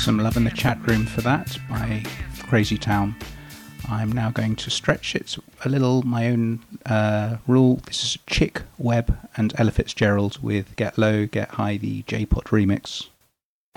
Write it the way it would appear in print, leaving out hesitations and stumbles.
some love in the chat room for that by Crazy Town. I'm now going to stretch it a little, my own rule. This is Chick, Webb and Ella Fitzgerald with Get Low, Get High, the J-Pot remix.